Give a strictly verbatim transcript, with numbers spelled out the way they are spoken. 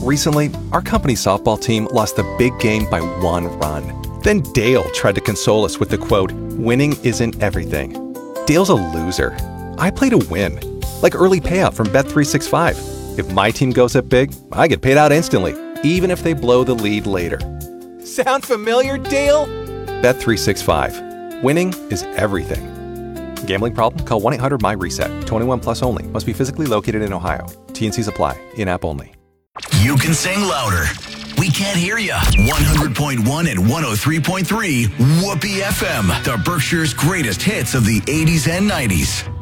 Recently, our company softball team lost the big game by one run. Then Dale tried to console us with the quote, "Winning isn't everything." Dale's a loser. I play to win. Like early payout from Bet three sixty-five. If my team goes up big, I get paid out instantly, even if they blow the lead later. Sound familiar, Dale? Bet three sixty-five. Winning is everything. Gambling problem? Call one eight hundred M Y reset. twenty-one plus only. Must be physically located in Ohio. T N Cs apply. In-app only. You can sing louder. We can't hear you. one hundred point one and one oh three point three Whoopee F M. The Berkshire's greatest hits of the eighties and nineties.